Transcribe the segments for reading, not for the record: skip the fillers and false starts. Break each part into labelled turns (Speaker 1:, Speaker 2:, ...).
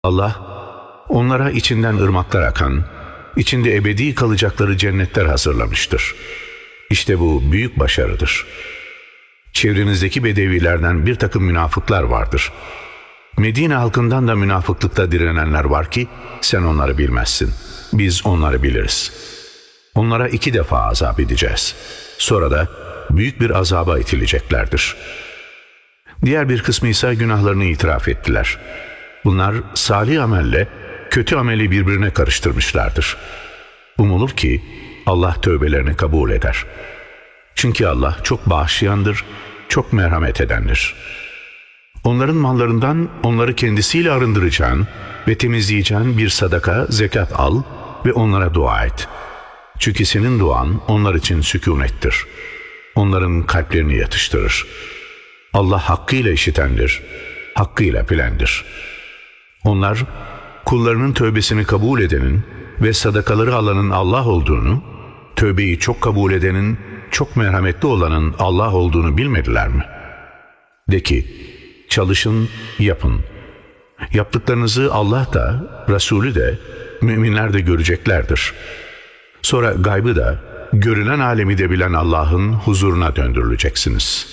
Speaker 1: Allah, onlara içinden ırmaklar akan, içinde ebedi kalacakları cennetler hazırlamıştır. İşte bu büyük başarıdır. Çevrenizdeki bedevilerden bir takım münafıklar vardır. Medine halkından da münafıklıkta direnenler var ki sen onları bilmezsin. Biz onları biliriz. Onlara 2 defa azap edeceğiz. Sonra da büyük bir azaba itileceklerdir. Diğer bir kısmı ise günahlarını itiraf ettiler. Bunlar salih amelle kötü ameli birbirine karıştırmışlardır. Umulur ki Allah tövbelerini kabul eder. Çünkü Allah çok bağışlayandır, çok merhamet edendir. Onların mallarından onları kendisiyle arındıracağın ve temizleyeceğin bir sadaka, zekat al ve onlara dua et. Çünkü senin duan onlar için sükunettir. Onların kalplerini yatıştırır. Allah hakkıyla işitendir, hakkıyla bilendir. Onlar kullarının tövbesini kabul edenin ve sadakaları alanın Allah olduğunu, tövbeyi çok kabul edenin, çok merhametli olanın Allah olduğunu bilmediler mi? De ki, çalışın, yapın. Yaptıklarınızı Allah da, Resulü de, müminler de göreceklerdir. Sonra gaybı da, görünen alemi de bilen Allah'ın huzuruna döndürüleceksiniz.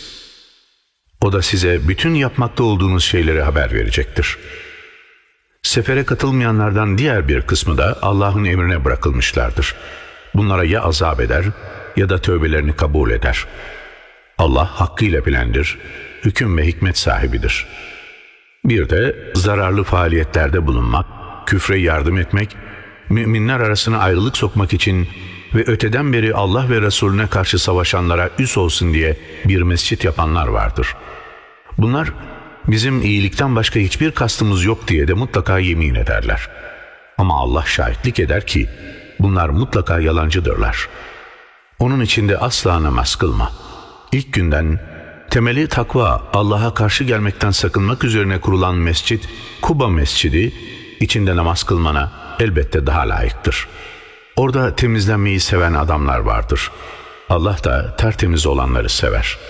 Speaker 1: O da size bütün yapmakta olduğunuz şeyleri haber verecektir. Sefere katılmayanlardan diğer bir kısmı da Allah'ın emrine bırakılmışlardır. Bunlara ya azap eder ya da tövbelerini kabul eder. Allah hakkıyla bilendir, hüküm ve hikmet sahibidir. Bir de zararlı faaliyetlerde bulunmak, küfre yardım etmek, müminler arasına ayrılık sokmak için ve öteden beri Allah ve Resulüne karşı savaşanlara üs olsun diye bir mescit yapanlar vardır. Bunlar bizim iyilikten başka hiçbir kastımız yok diye de mutlaka yemin ederler. Ama Allah şahitlik eder ki bunlar mutlaka yalancıdırlar. Onun için de asla namaz kılma. İlk günden temeli takva, Allah'a karşı gelmekten sakınmak üzerine kurulan mescit, Kuba Mescidi, içinde namaz kılmana elbette daha layıktır. Orada temizlenmeyi seven adamlar vardır. Allah da tertemiz olanları sever.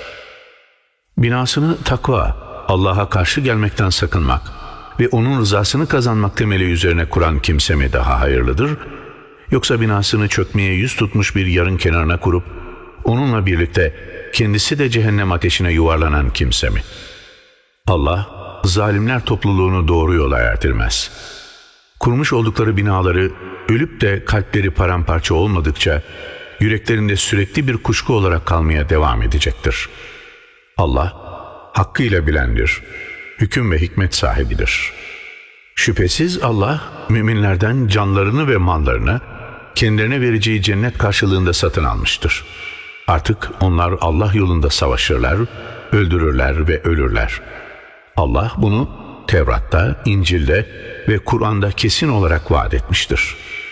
Speaker 1: Binasını takva, Allah'a karşı gelmekten sakınmak ve onun rızasını kazanmak temeli üzerine kuran kimse mi daha hayırlıdır? Yoksa binasını çökmeye yüz tutmuş bir yarın kenarına kurup onunla birlikte kendisi de cehennem ateşine yuvarlanan kimse mi? Allah, zalimler topluluğunu doğru yola erdirmez. Kurmuş oldukları binaları ölüp de kalpleri paramparça olmadıkça yüreklerinde sürekli bir kuşku olarak kalmaya devam edecektir. Allah, hakkıyla bilendir, hüküm ve hikmet sahibidir. Şüphesiz Allah, müminlerden canlarını ve mallarını kendilerine vereceği cennet karşılığında satın almıştır. Artık onlar Allah yolunda savaşırlar, öldürürler ve ölürler. Allah bunu Tevrat'ta, İncil'de ve Kur'an'da kesin olarak vaat etmiştir.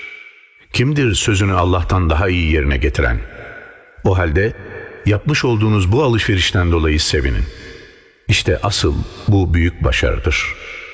Speaker 1: Kimdir sözünü Allah'tan daha iyi yerine getiren? O halde yapmış olduğunuz bu alışverişten dolayı sevinin. İşte asıl bu büyük başarıdır.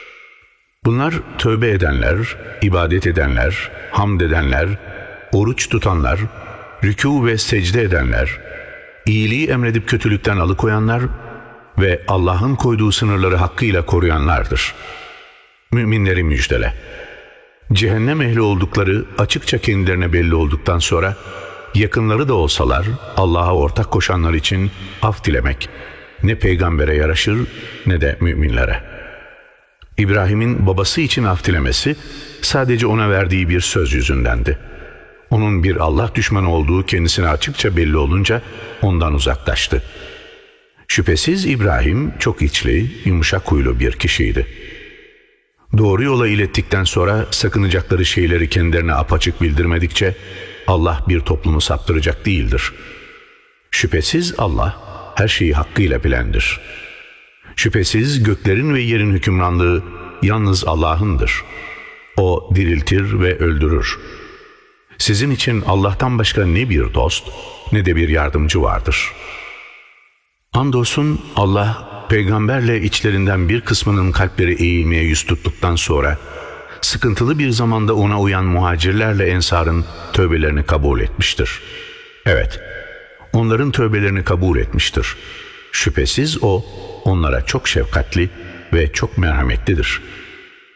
Speaker 1: Bunlar tövbe edenler, ibadet edenler, hamd edenler, oruç tutanlar, rükû ve secde edenler, iyiliği emredip kötülükten alıkoyanlar ve Allah'ın koyduğu sınırları hakkıyla koruyanlardır. Müminleri müjdele. Cehennem ehli oldukları açıkça kendilerine belli olduktan sonra, yakınları da olsalar Allah'a ortak koşanlar için af dilemek ne peygambere yaraşır ne de müminlere. İbrahim'in babası için af dilemesi sadece ona verdiği bir söz yüzündendi. Onun bir Allah düşmanı olduğu kendisine açıkça belli olunca ondan uzaklaştı. Şüphesiz İbrahim çok içli, yumuşak huylu bir kişiydi. Doğru yola ilettikten sonra sakınacakları şeyleri kendilerine apaçık bildirmedikçe Allah bir toplumu saptıracak değildir. Şüphesiz Allah her şeyi hakkıyla bilendir. Şüphesiz göklerin ve yerin hükümranlığı yalnız Allah'ındır. O diriltir ve öldürür. Sizin için Allah'tan başka ne bir dost ne de bir yardımcı vardır. Andolsun Allah peygamberle içlerinden bir kısmının kalpleri eğilmeye yüz tuttuktan sonra sıkıntılı bir zamanda ona uyan muhacirlerle ensarın tövbelerini kabul etmiştir. Evet, onların tövbelerini kabul etmiştir. Şüphesiz o onlara çok şefkatli ve çok merhametlidir.